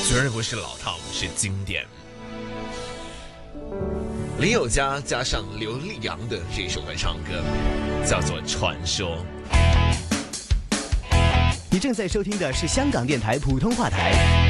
绝对不是老套，是经典。林宥嘉加上刘力扬的这首歌唱歌，叫做《传说》。 你正在收听的是香港电台普通话台